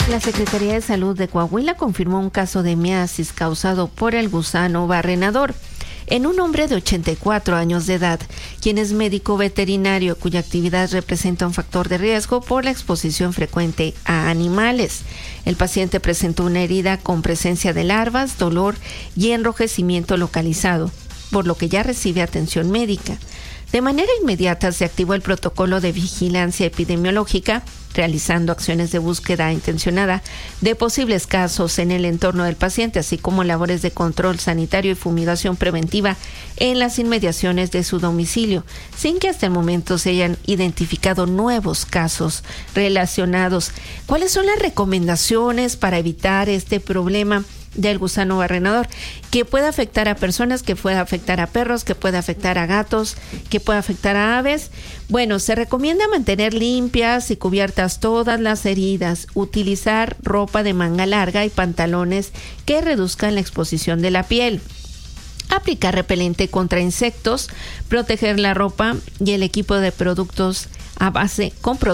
La Secretaría de Salud de Coahuila confirmó un caso de miasis causado por el gusano barrenador en un hombre de 84 años de edad, quien es médico veterinario cuya actividad representa un factor de riesgo por la exposición frecuente a animales. El paciente presentó una herida con presencia de larvas, dolor y enrojecimiento localizado, por lo que ya recibe atención médica. De manera inmediata se activó el protocolo de vigilancia epidemiológica, realizando acciones de búsqueda intencionada de posibles casos en el entorno del paciente, así como labores de control sanitario y fumigación preventiva en las inmediaciones de su domicilio, sin que hasta el momento se hayan identificado nuevos casos relacionados. ¿Cuáles son las recomendaciones para evitar este problema del gusano barrenador, que puede afectar a personas, que puede afectar a perros, que puede afectar a gatos, que puede afectar a aves? Bueno, se recomienda mantener limpias y cubiertas todas las heridas, utilizar ropa de manga larga y pantalones que reduzcan la exposición de la piel, aplicar repelente contra insectos, proteger la ropa y el equipo de productos a base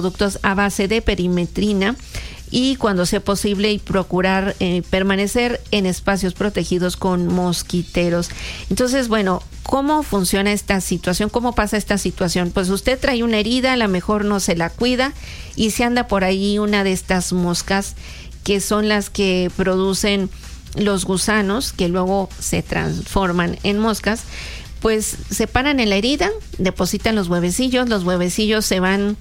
de perimetrina, y cuando sea posible y procurar permanecer en espacios protegidos con mosquiteros. Entonces, bueno, ¿cómo funciona esta situación? ¿Cómo pasa esta situación? Pues usted trae una herida, a lo mejor no se la cuida y se anda por ahí una de estas moscas que son las que producen los gusanos, que luego se transforman en moscas. Pues se paran en la herida, depositan los huevecillos se van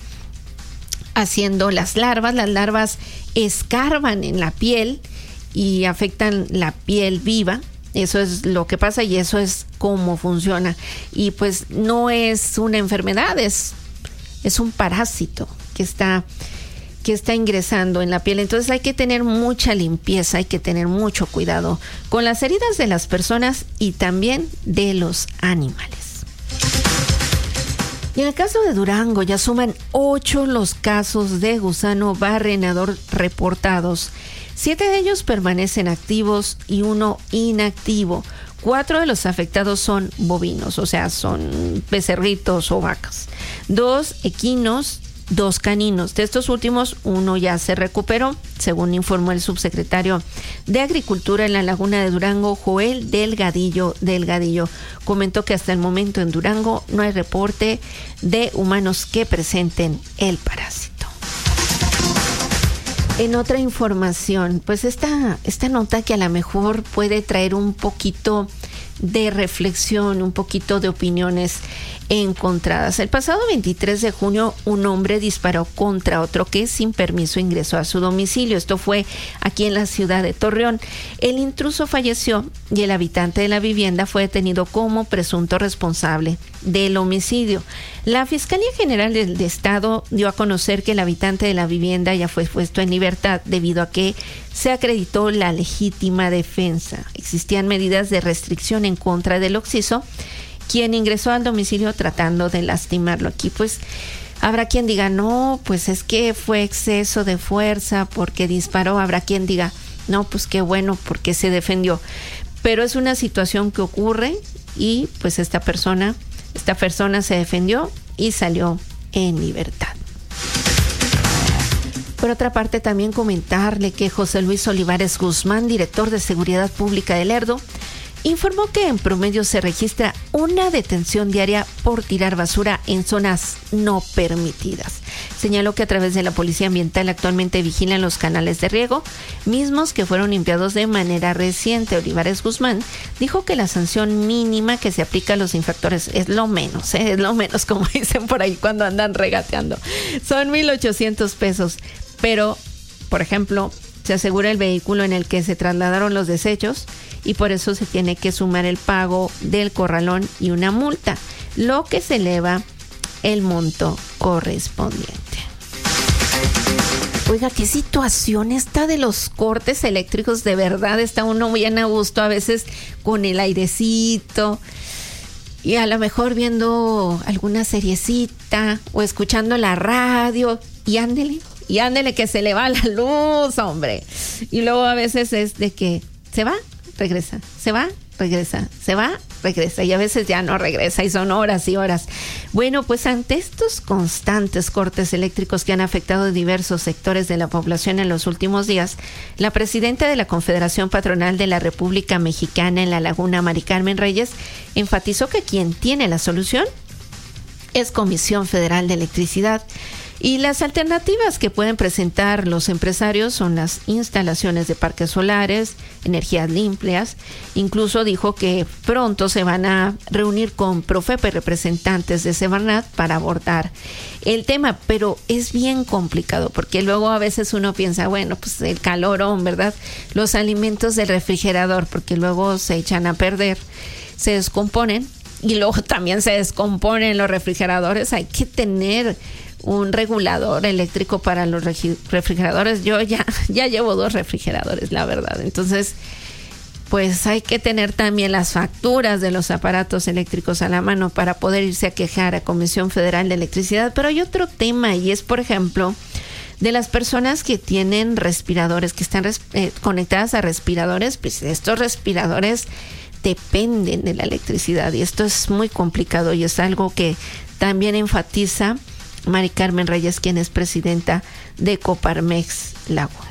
haciendo las larvas escarban en la piel y afectan la piel viva. Eso es lo que pasa y eso es cómo funciona. Y pues no es una enfermedad, es un parásito que está ingresando en la piel. Entonces hay que tener mucha limpieza, hay que tener mucho cuidado con las heridas de las personas y también de los animales. Y en el caso de Durango ya suman 8 los casos de gusano barrenador reportados. 7 de ellos permanecen activos y 1 inactivo. 4 de los afectados son bovinos, o sea, son becerritos o vacas. 2 equinos, 2 caninos. De estos últimos, 1 ya se recuperó, según informó el subsecretario de Agricultura en la Laguna de Durango, Joel Delgadillo. Comentó que hasta el momento en Durango no hay reporte de humanos que presenten el parásito. En otra información, pues esta nota que a lo mejor puede traer un poquito de reflexión, un poquito de opiniones encontradas. El pasado 23 de junio, un hombre disparó contra otro que sin permiso ingresó a su domicilio. Esto fue aquí en la ciudad de Torreón. El intruso falleció y el habitante de la vivienda fue detenido como presunto responsable del homicidio. La Fiscalía General del Estado dio a conocer que el habitante de la vivienda ya fue puesto en libertad debido a que se acreditó la legítima defensa. Existían medidas de restricción en contra del occiso, quien ingresó al domicilio tratando de lastimarlo. Aquí pues habrá quien diga, no, pues es que fue exceso de fuerza porque disparó. Habrá quien diga, no, pues qué bueno porque se defendió. Pero es una situación que ocurre y pues esta persona se defendió y salió en libertad. Por otra parte, también comentarle que José Luis Olivares Guzmán, director de Seguridad Pública de Lerdo, informó que en promedio se registra una detención diaria por tirar basura en zonas no permitidas. Señaló que a través de la Policía Ambiental actualmente vigilan los canales de riego, mismos que fueron limpiados de manera reciente. Olivares Guzmán dijo que la sanción mínima que se aplica a los infractores es lo menos, como dicen por ahí cuando andan regateando. Son 1,800 pesos, pero, por ejemplo, se asegura el vehículo en el que se trasladaron los desechos y por eso se tiene que sumar el pago del corralón y una multa, lo que se eleva el monto correspondiente. Oiga, qué situación esta de los cortes eléctricos. De verdad está uno bien a gusto a veces con el airecito y a lo mejor viendo alguna seriecita o escuchando la radio y ándele que se le va la luz, hombre. Y luego a veces es de que se va, regresa, se va, regresa, se va, regresa y a veces ya no regresa y son horas y horas. Bueno, pues ante estos constantes cortes eléctricos que han afectado diversos sectores de la población en los últimos días, la presidenta de la Confederación Patronal de la República Mexicana en La Laguna, Mari Carmen Reyes, enfatizó que quien tiene la solución es Comisión Federal de Electricidad. Y las alternativas que pueden presentar los empresarios son las instalaciones de parques solares, energías limpias. Incluso dijo que pronto se van a reunir con Profepa y representantes de Semarnat para abordar el tema, pero es bien complicado porque luego a veces uno piensa, bueno, pues el calorón, ¿verdad? Los alimentos del refrigerador, porque luego se echan a perder, se descomponen y luego también se descomponen los refrigeradores. Hay que tener un regulador eléctrico para los refrigeradores. Yo ya llevo 2 refrigeradores, la verdad. Entonces, pues hay que tener también las facturas de los aparatos eléctricos a la mano para poder irse a quejar a Comisión Federal de Electricidad. Pero hay otro tema y es, por ejemplo, de las personas que tienen respiradores, que están conectadas a respiradores. Pues estos respiradores dependen de la electricidad y esto es muy complicado y es algo que también enfatiza Mari Carmen Reyes, quien es presidenta de Coparmex Laguna.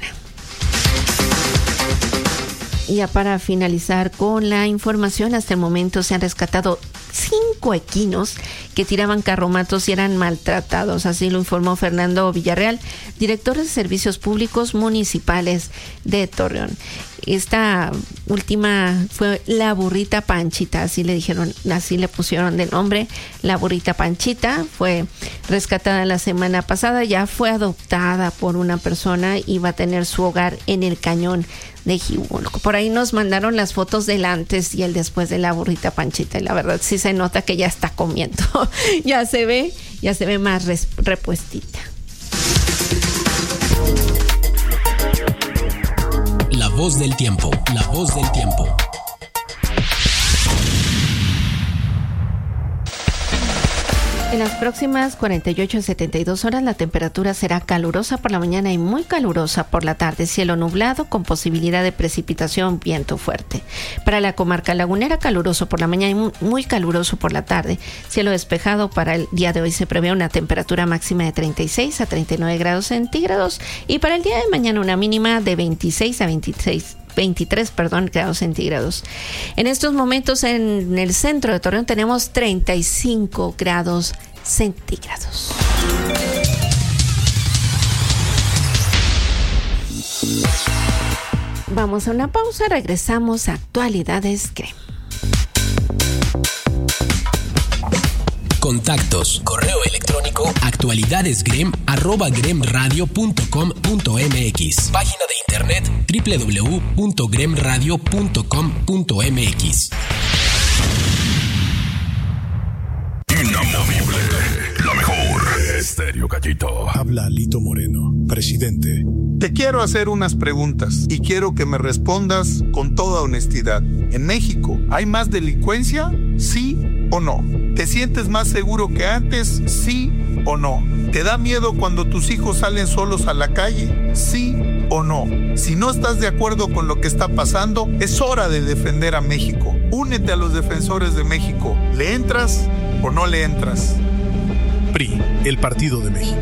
Y ya para finalizar con la información, hasta el momento se han rescatado 5 equinos que tiraban carromatos y eran maltratados, así lo informó Fernando Villarreal, director de Servicios Públicos Municipales de Torreón. Esta última fue la burrita Panchita, así le pusieron de nombre, la burrita Panchita. Fue rescatada la semana pasada, ya fue adoptada por una persona y va a tener su hogar en el cañón de Jibulco. Por ahí nos mandaron las fotos del antes y el después de la burrita Panchita, y la verdad sí se nota que ya está comiendo. ya se ve más repuestita. La voz del tiempo, la voz del tiempo. En las próximas 48 a 72 horas la temperatura será calurosa por la mañana y muy calurosa por la tarde. Cielo nublado con posibilidad de precipitación, viento fuerte. Para la comarca lagunera, caluroso por la mañana y muy caluroso por la tarde. Cielo despejado. Para el día de hoy se prevé una temperatura máxima de 36 a 39 grados centígrados y para el día de mañana una mínima de 26 a 23 grados centígrados. En estos momentos en el centro de Torreón tenemos 35 grados centígrados. Vamos a una pausa, regresamos a Actualidades GREM. Contactos, correo electrónico, actualidadesgrem@gremradio.com.mx. Página de internet www.gremradio.com.mx. Inamovible, la mejor. Estéreo Gallito. Habla Lito Moreno, presidente. Te quiero hacer unas preguntas y quiero que me respondas con toda honestidad. ¿En México hay más delincuencia? ¿Sí o no? ¿Te sientes más seguro que antes? ¿Sí o no? ¿Te da miedo cuando tus hijos salen solos a la calle? ¿Sí o no? Si no estás de acuerdo con lo que está pasando, es hora de defender a México. Únete a los defensores de México. ¿Le entras o no le entras? PRI, el Partido de México.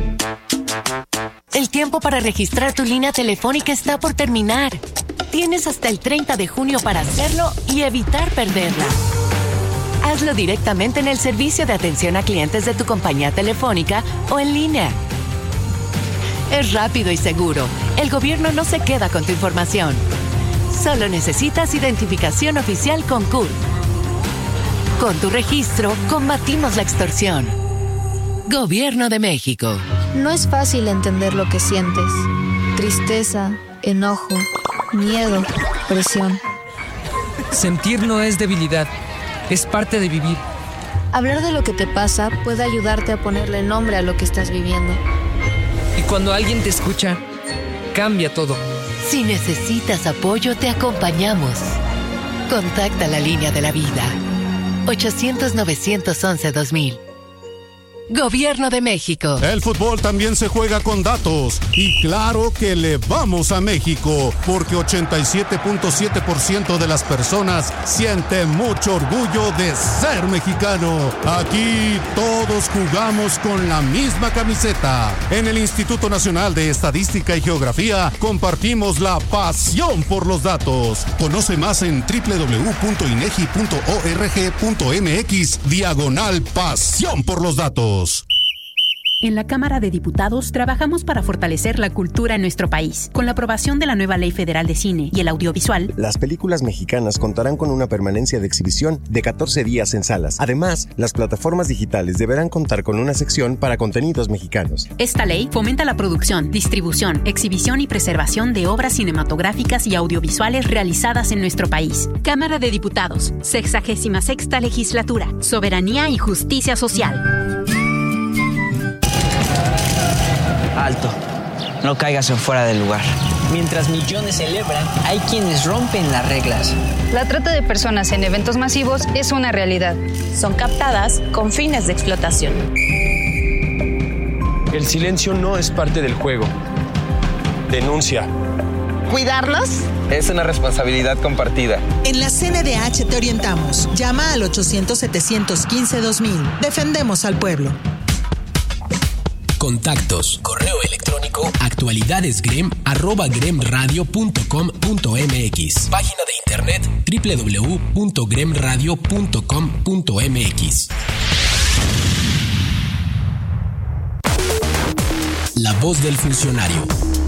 El tiempo para registrar tu línea telefónica está por terminar. Tienes hasta el 30 de junio para hacerlo y evitar perderla. Hazlo directamente en el servicio de atención a clientes de tu compañía telefónica o en línea. Es rápido y seguro. El gobierno no se queda con tu información. Solo necesitas identificación oficial con CURP. Con tu registro, combatimos la extorsión. Gobierno de México. No es fácil entender lo que sientes. Tristeza, enojo, miedo, presión. Sentir no es debilidad, es parte de vivir. Hablar de lo que te pasa puede ayudarte a ponerle nombre a lo que estás viviendo. Y cuando alguien te escucha, cambia todo. Si necesitas apoyo, te acompañamos. Contacta la línea de la vida. 800-911-2000. Gobierno de México. El fútbol también se juega con datos. Y claro que le vamos a México, porque 87.7% de las personas siente mucho orgullo de ser mexicano. Aquí todos jugamos con la misma camiseta. En el Instituto Nacional de Estadística y Geografía compartimos la pasión por los datos. Conoce más en www.inegi.org.mx/pasión por los datos. En la Cámara de Diputados trabajamos para fortalecer la cultura en nuestro país. Con la aprobación de la nueva Ley Federal de Cine y el Audiovisual, las películas mexicanas contarán con una permanencia de exhibición de 14 días en salas. Además, las plataformas digitales deberán contar con una sección para contenidos mexicanos. Esta ley fomenta la producción, distribución, exhibición y preservación de obras cinematográficas y audiovisuales realizadas en nuestro país. Cámara de Diputados, 66ª Legislatura, Soberanía y Justicia Social. Alto, no caigas en fuera del lugar. Mientras millones celebran, hay quienes rompen las reglas. La trata de personas en eventos masivos es una realidad. Son captadas con fines de explotación. El silencio no es parte del juego. Denuncia. ¿Cuidarlos? Es una responsabilidad compartida. En la CNDH te orientamos. Llama al 800-715-2000. Defendemos al pueblo. Contactos, correo electrónico, actualidadesgrem@gremradio.com.mx. Página de internet www.gremradio.com.mx. La voz del funcionario.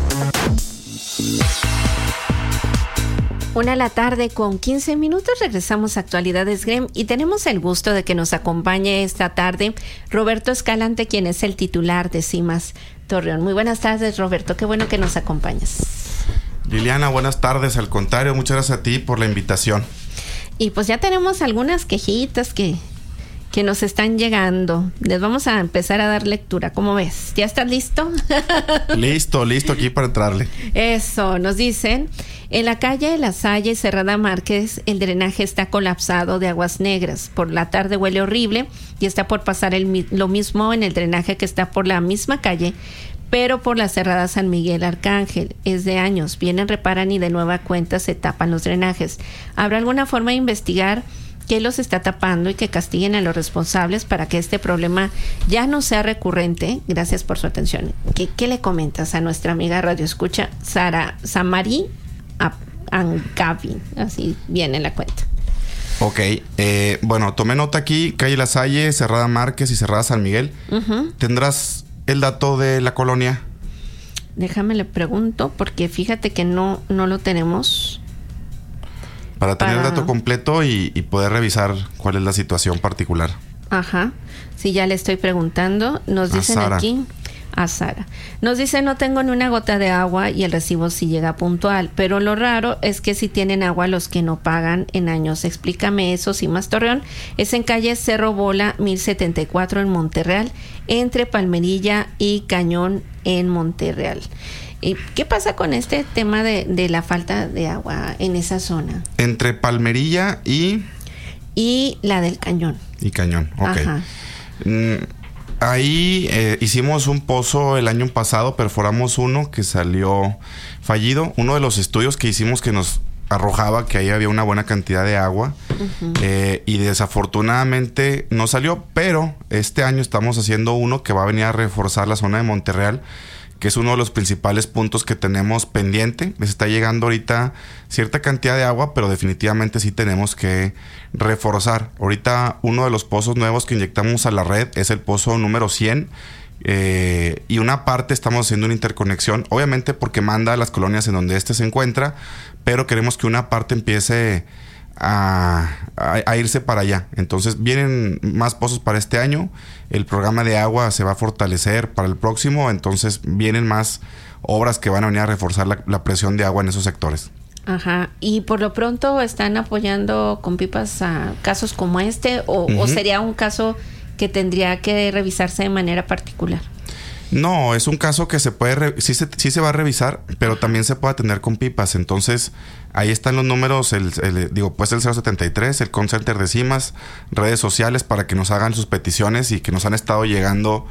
1:15 p.m. Regresamos a Actualidades Grem y tenemos el gusto de que nos acompañe esta tarde Roberto Escalante, quien es el titular de CIMAS Torreón. Muy buenas tardes, Roberto, qué bueno que nos acompañas. Liliana, buenas tardes. Al contrario, muchas gracias a ti por la invitación. Y pues ya tenemos algunas quejitas que nos están llegando. Les vamos a empezar a dar lectura. ¿Cómo ves? ¿Ya estás listo? Listo aquí para entrarle. Eso, nos dicen: en la calle La Salle y Cerrada Márquez, el drenaje está colapsado de aguas negras. Por la tarde huele horrible y está por pasar lo mismo en el drenaje que está por la misma calle, pero por la Cerrada San Miguel Arcángel. Es de años. Vienen, reparan y de nueva cuenta se tapan los drenajes. ¿Habrá alguna forma de investigar qué los está tapando y que castiguen a los responsables para que este problema ya no sea recurrente? Gracias por su atención. ¿Qué le comentas a nuestra amiga Radio Escucha, Sara Samari Angavi? Así viene la cuenta. Ok, bueno, tomé nota aquí: calle La Salle, Cerrada Márquez y Cerrada San Miguel. ¿Tendrás el dato de la colonia? Déjame le pregunto, porque fíjate que no lo tenemos. Para tener el dato completo y poder revisar cuál es la situación particular. Ajá. Sí, ya le estoy preguntando. Nos dicen aquí a Sara. Nos dice: no tengo ni una gota de agua y el recibo sí llega puntual. Pero lo raro es que sí tienen agua los que no pagan en años. Explícame eso, CIMAS Torreón. Es en calle Cerro Bola 1074 en Monterreal, entre Palmerilla y Cañón en Monterreal. ¿Qué pasa con este tema de la falta de agua en esa zona? Entre Palmerilla y la del Cañón. Y Cañón, ok. Ahí hicimos un pozo el año pasado, perforamos uno que salió fallido. Uno de los estudios que hicimos que nos arrojaba que ahí había una buena cantidad de agua, y desafortunadamente no salió, pero este año estamos haciendo uno que va a venir a reforzar la zona de Monterreal, que es uno de los principales puntos que tenemos pendiente. Les está llegando ahorita cierta cantidad de agua, pero definitivamente sí tenemos que reforzar. Ahorita uno de los pozos nuevos que inyectamos a la red es el pozo número 100, y una parte estamos haciendo una interconexión, obviamente porque manda a las colonias en donde se encuentra, pero queremos que una parte empiece a irse para allá. Entonces vienen más pozos para este año, el programa de agua se va a fortalecer para el próximo, entonces vienen más obras que van a venir a reforzar la presión de agua en esos sectores. Ajá, y por lo pronto están apoyando con pipas a casos como este, o sería un caso que tendría que revisarse de manera particular. No, es un caso que se puede sí se va a revisar, pero también se puede atender con pipas. Entonces, Ahí están los números, pues el 073, el call center de CIMAS, redes sociales para que nos hagan sus peticiones y que nos han estado llegando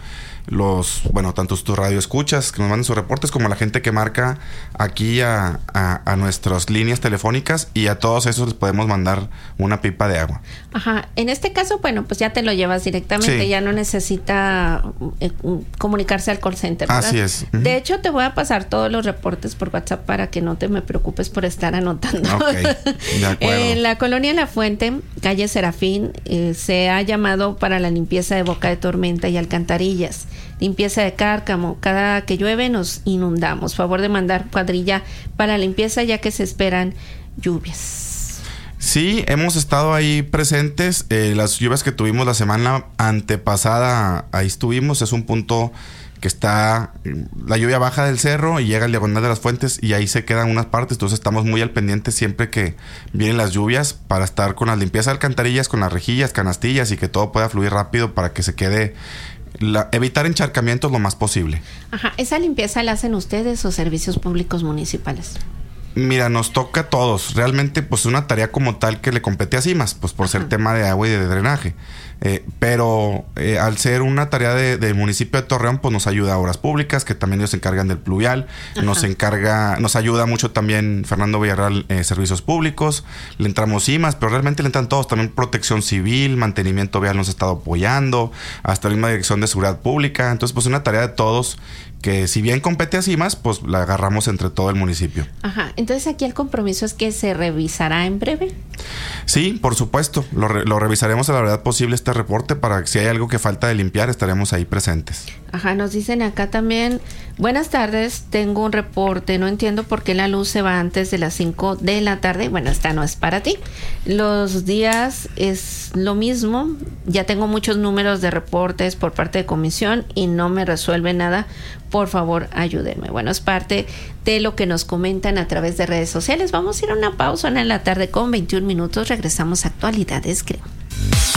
tanto tus radioescuchas que nos manden sus reportes como la gente que marca aquí a nuestras líneas telefónicas, y a todos esos les podemos mandar una pipa de agua. Ajá, en este caso, bueno, pues ya te lo llevas directamente, ya no necesita comunicarse al call center, ¿verdad? Así es. De hecho, te voy a pasar todos los reportes por WhatsApp para que no te me preocupes por estar anotando. Okay, de acuerdo. En la colonia La Fuente, calle Serafín, se ha llamado para la limpieza de boca de tormenta y alcantarillas, limpieza de cárcamo. Cada que llueve nos inundamos. Favor de mandar cuadrilla para limpieza, ya que se esperan lluvias. Sí, hemos estado ahí presentes. Las lluvias que tuvimos la semana antepasada, ahí estuvimos. Es un punto que está, la lluvia baja del cerro y llega al diagonal de las fuentes, y ahí se quedan unas partes. Entonces estamos muy al pendiente siempre que vienen las lluvias para estar con las limpiezas de alcantarillas, con las rejillas, canastillas, y que todo pueda fluir rápido para que se quede, evitar encharcamientos lo más posible. Ajá, ¿esa limpieza la hacen ustedes o servicios públicos municipales? Mira, nos toca a todos. Realmente, pues es una tarea como tal que le compete a CIMAS, pues por ser tema de agua y de drenaje. Pero al ser una tarea del municipio de Torreón, pues nos ayuda a Obras Públicas, que también ellos se encargan del pluvial. Nos ayuda mucho también Fernando Villarreal, Servicios Públicos. Le entramos CIMAS, pero realmente le entran todos. También Protección Civil, Mantenimiento Vial nos ha estado apoyando, hasta la misma Dirección de Seguridad Pública. Entonces, pues una tarea de todos, que si bien compete a CIMAS, pues la agarramos entre todo el municipio. Ajá, entonces aquí el compromiso es que se revisará en breve. Sí, por supuesto, lo revisaremos a la brevedad posible este reporte, para que si hay algo que falta de limpiar, estaremos ahí presentes. Ajá, nos dicen acá también: buenas tardes, tengo un reporte, no entiendo por qué la luz se va antes de las 5 de la tarde. Bueno, esta no es para ti. Los días es lo mismo, ya tengo muchos números de reportes por parte de comisión y no me resuelve nada. Por favor, ayúdenme. Bueno, es parte de lo que nos comentan a través de redes sociales. Vamos a ir a una pausa en la tarde con 21 minutos. Regresamos a Actualidades, creo.